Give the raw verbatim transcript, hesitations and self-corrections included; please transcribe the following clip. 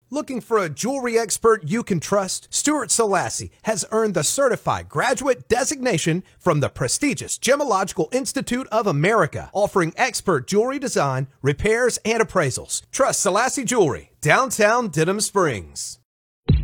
Looking for a jewelry expert you can trust? Stuart Selassie has earned the certified graduate designation from the prestigious Gemological Institute of America, offering expert jewelry design, repairs, and appraisals. Trust Selassie Jewelry, downtown Denham Springs.